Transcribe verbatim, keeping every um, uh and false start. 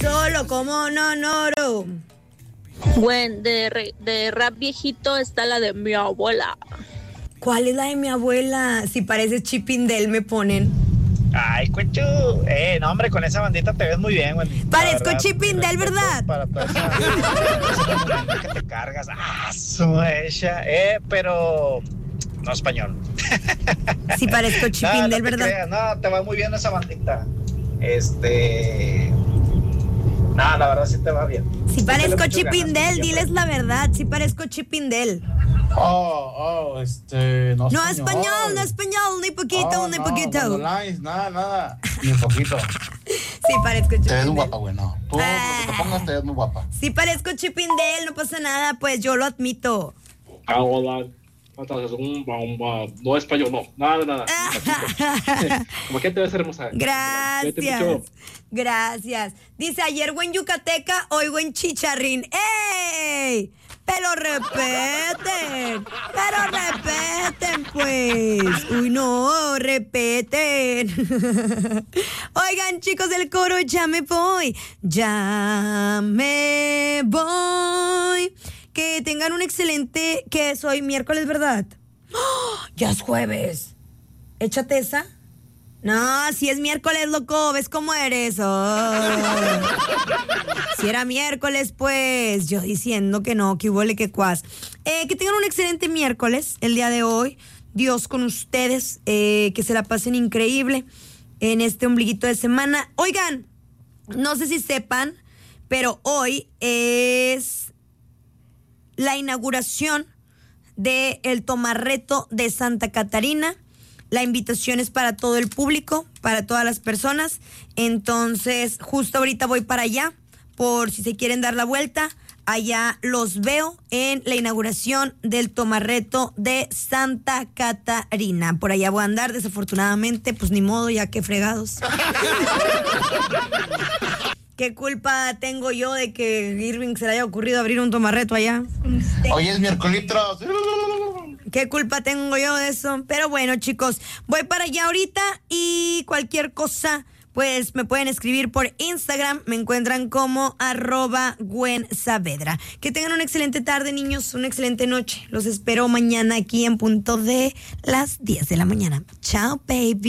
solo como un honoro. Bueno, de, re, de rap viejito está la de mi abuela. ¿Cuál es la de mi abuela? Si pareces Chipindel me ponen. Ay, cucho. Eh, no, hombre, con esa bandita te ves muy bien, güey. Parezco Chipindel, ¿verdad? Para toda esa, esa que te cargas. Ah, su hecha. Eh, pero no español. Sí, parezco Chipindel, no, no ¿verdad? Creas, no, te va muy bien esa bandita. Este. No, la verdad sí te va bien. Si sí parezco Chipindel, diles la verdad. Si parezco Chipindel. Oh, oh, este, no, no español. español, no español, ni poquito, oh, ni no, poquito. Lines, nada, nada, ni poquito. Sí, parezco Chipindel. Te ves muy guapa, güey, no. Tú, ah, lo que te pongas, te ves muy guapa. Sí, parezco Chipindel, no pasa nada, pues yo lo admito. Ah, hola. No español, no, nada, nada. Como que te ves hermosa. Gracias. Gracias. Dice, ayer fue en Yucateca, hoy fue en Chicharrín. ¡Ey! Pero repeten, pero repeten, pues. Uy, no, repeten. Oigan, chicos del coro, ya me voy, ya me voy. Que tengan un excelente, que es hoy miércoles, ¿verdad? ¡Oh! Ya es jueves. Échate esa. No, si es miércoles, loco, ¿ves cómo eres? Oh. Si era miércoles, pues, yo diciendo que no, que huele que cuas. Eh, que tengan un excelente miércoles el día de hoy. Dios con ustedes, eh, que se la pasen increíble en este ombliguito de semana. Oigan, no sé si sepan, pero hoy es la inauguración del Tomarreto de Santa Catarina. La invitación es para todo el público, para todas las personas. Entonces, justo ahorita voy para allá, por si se quieren dar la vuelta. Allá los veo en la inauguración del Tomarreto de Santa Catarina. Por allá voy a andar, desafortunadamente, pues ni modo, ya que fregados. ¿Qué culpa tengo yo de que Irving se le haya ocurrido abrir un tomarreto allá? Hoy es miércoles. ¿Qué culpa tengo yo de eso? Pero bueno, chicos, voy para allá ahorita y cualquier cosa, pues me pueden escribir por Instagram. Me encuentran como arroba Gwen Saavedra. Que tengan una excelente tarde, niños, una excelente noche. Los espero mañana aquí en punto de las diez de la mañana. Chao, baby.